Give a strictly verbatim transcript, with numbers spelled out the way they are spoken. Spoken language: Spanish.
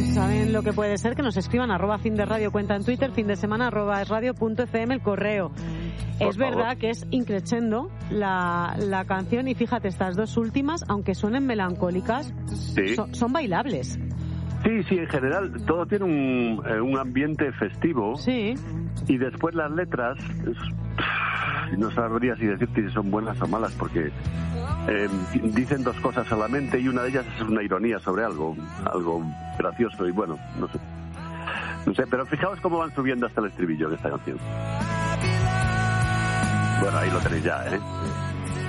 ¿Saben lo que puede ser? Que nos escriban arroba fin de radio cuenta en Twitter, fin de semana arroba es radio punto f m el correo. Por es favor. verdad que es increchendo la, la canción y fíjate, estas dos últimas, aunque suenen melancólicas, Sí. son, son bailables. Sí, sí, en general todo tiene un, eh, un ambiente festivo. Sí. Y después las letras, es- no sabría si decirte si son buenas o malas, porque eh, dicen dos cosas solamente y una de ellas es una ironía sobre algo, algo gracioso y bueno, no sé. No sé, pero fijaos cómo van subiendo hasta el estribillo de esta canción. Bueno, ahí lo tenéis ya, ¿eh?